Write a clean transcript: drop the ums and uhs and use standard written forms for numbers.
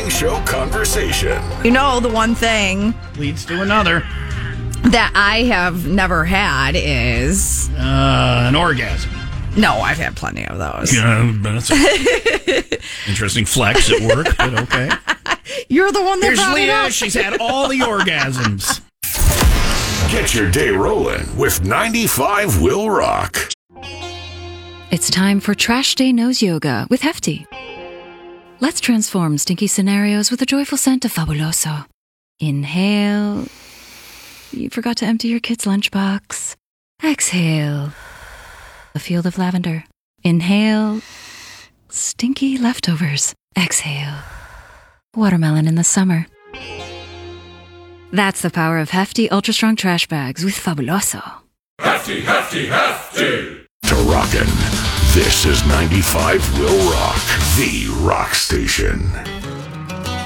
morning show conversation. You know, the one thing leads to another. That I have never had is... an orgasm. No, I've had plenty of those. Yeah, that's interesting flex at work, but okay. You're the one that Here's brought it Leah. up. She's had all the orgasms. Get your day rolling with 95 Will Rock. It's time for Trash Day Nose Yoga with Hefty. Let's transform stinky scenarios with a joyful scent of Fabuloso. Inhale. You forgot to empty your kid's lunchbox. Exhale. A field of lavender. Inhale. Stinky leftovers. Exhale. Watermelon in the summer. That's the power of Hefty Ultra Strong Trash Bags with Fabuloso. Hefty, hefty, hefty. To rockin'. This is 95 Will Rock, the rock station.